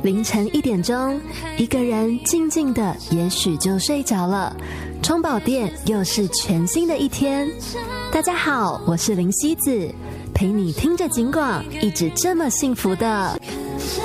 凌晨1点钟，一个人静静的，也许就睡着了。充饱电，又是全新的一天。大家好，我是林希子，陪你听着警广，一直这么幸福的。